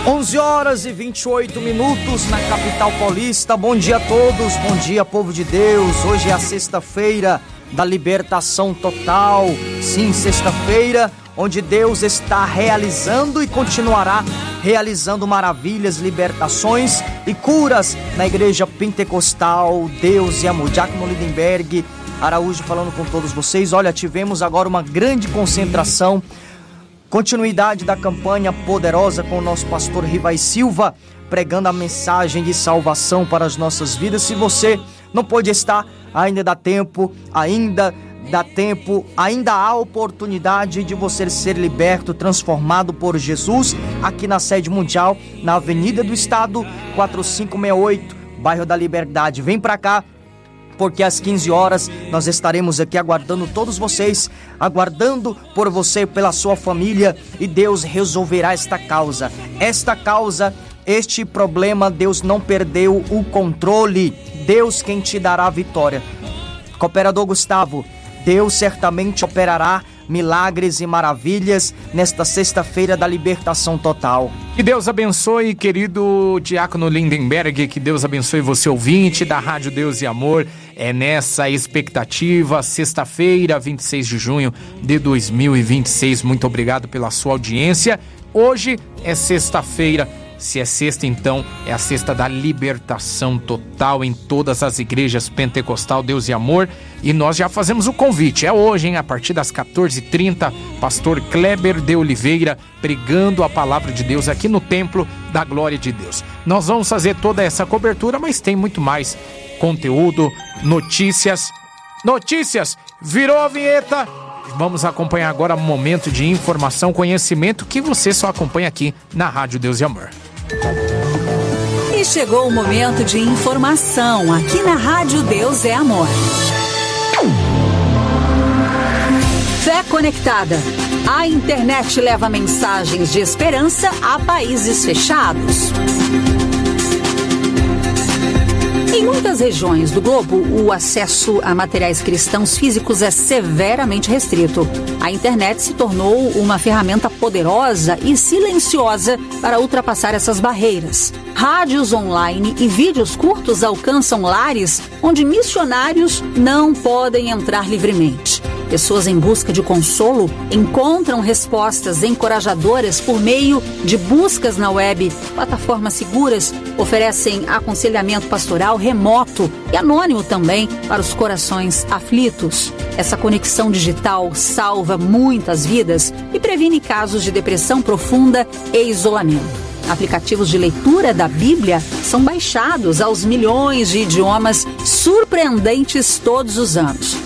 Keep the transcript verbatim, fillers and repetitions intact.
onze horas e vinte e oito minutos na capital paulista. Bom dia a todos, bom dia, povo de Deus. Hoje é a sexta-feira da libertação total. Sim, sexta-feira onde Deus está realizando e continuará realizando maravilhas, libertações e curas na igreja pentecostal Deus e Amor. Diácono Lindenberg Araújo falando com todos vocês. Olha, tivemos agora uma grande concentração, continuidade da campanha poderosa com o nosso pastor Rivai Silva, pregando a mensagem de salvação para as nossas vidas. Se você não pôde estar, ainda dá tempo, ainda dá tempo, ainda há oportunidade de você ser liberto, transformado por Jesus, aqui na sede mundial, na Avenida do Estado, quatro cinco seis oito, bairro da Liberdade. Vem pra cá, porque às quinze horas nós estaremos aqui aguardando todos vocês, aguardando por você, pela sua família, e Deus resolverá esta causa. Esta causa, este problema, Deus não perdeu o controle. Deus quem te dará a vitória. Cooperador Gustavo, Deus certamente operará milagres e maravilhas nesta sexta-feira da libertação total. Que Deus abençoe, querido Diácono Lindenberg, que Deus abençoe você, ouvinte da Rádio Deus e Amor. É nessa expectativa, sexta-feira, vinte e seis de junho de dois mil e vinte e seis. Muito obrigado pela sua audiência. Hoje é sexta-feira. Se é sexta, então, é a sexta da libertação total em todas as igrejas pentecostal Deus e Amor. E nós já fazemos o convite. É hoje, hein? A partir das quatorze e trinta, pastor Kleber de Oliveira pregando a palavra de Deus aqui no Templo da Glória de Deus. Nós vamos fazer toda essa cobertura, mas tem muito mais conteúdo, notícias. Notícias! Virou a vinheta! Vamos acompanhar agora um momento de informação, conhecimento que você só acompanha aqui na Rádio Deus e Amor. E chegou o momento de informação aqui na Rádio Deus é Amor. Fé Conectada. A internet leva mensagens de esperança a países fechados. Em muitas regiões do globo, o acesso a materiais cristãos físicos é severamente restrito. A internet se tornou uma ferramenta poderosa e silenciosa para ultrapassar essas barreiras. Rádios online e vídeos curtos alcançam lares onde missionários não podem entrar livremente. Pessoas em busca de consolo encontram respostas encorajadoras por meio de buscas na web. Plataformas seguras oferecem aconselhamento pastoral remoto e anônimo também para os corações aflitos. Essa conexão digital salva muitas vidas e previne casos de depressão profunda e isolamento. Aplicativos de leitura da Bíblia são baixados aos milhões de idiomas surpreendentes todos os anos.